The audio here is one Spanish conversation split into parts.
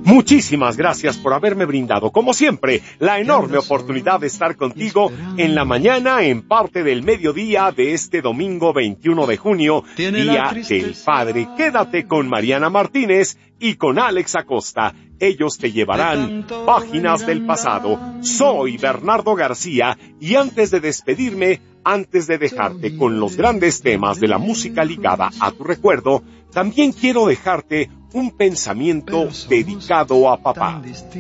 Muchísimas gracias por haberme brindado, como siempre, la enorme oportunidad de estar contigo en la mañana, en parte del mediodía de este domingo 21 de junio, Día del Padre. Quédate con Mariana Martínez y con Alex Acosta. Ellos te llevarán páginas del pasado. Soy Bernardo García y antes de despedirme, antes de dejarte con los grandes temas de la música ligada a tu recuerdo, también quiero dejarte un pensamiento dedicado a papá.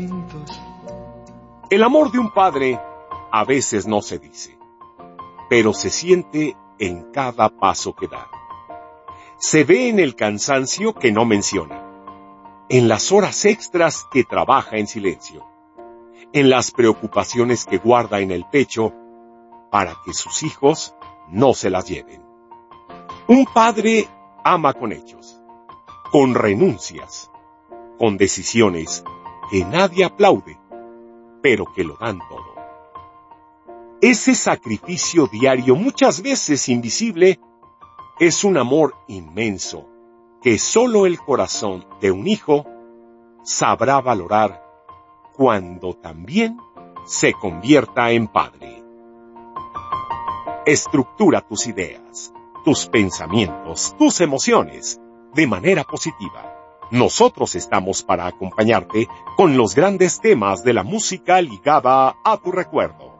El amor de un padre a veces no se dice, pero se siente en cada paso que da. Se ve en el cansancio que no menciona, en las horas extras que trabaja en silencio, en las preocupaciones que guarda en el pecho para que sus hijos no se las lleven. Un padre ama con hechos, con renuncias, con decisiones que nadie aplaude, pero que lo dan todo. Ese sacrificio diario, muchas veces invisible, es un amor inmenso que solo el corazón de un hijo sabrá valorar cuando también se convierta en padre. Estructura tus ideas, tus pensamientos, tus emociones de manera positiva. Nosotros estamos para acompañarte con los grandes temas de la música ligada a tu recuerdo.